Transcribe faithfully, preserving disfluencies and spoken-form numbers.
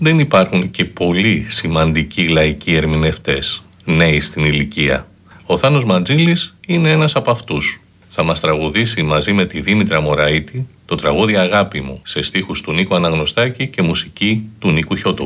δεν υπάρχουν και πολύ σημαντικοί λαϊκοί ερμηνευτές, νέοι στην ηλικία. Ο Θάνος Μαντζήλης είναι ένας από αυτούς. Θα μας τραγουδήσει μαζί με τη Δήμητρα Μωραΐτη το τραγούδι «Αγάπη μου» σε στίχους του Νίκου Αναγνωστάκη και μουσική του Νίκου Χιώτογλου.